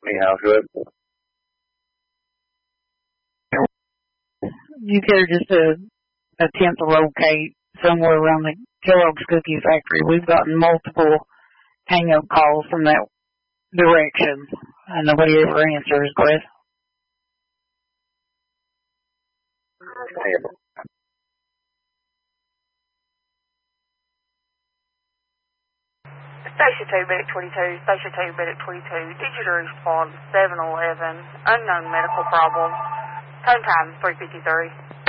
Anyhow, good. You care just to attempt to locate somewhere around the Kellogg's Cookie Factory. We've gotten multiple hang-up calls from that direction, and nobody ever answers, Wes. Station 2, Medic 22, Station 2, Medic 22, digital response 711, unknown medical problem, turn time 3:53.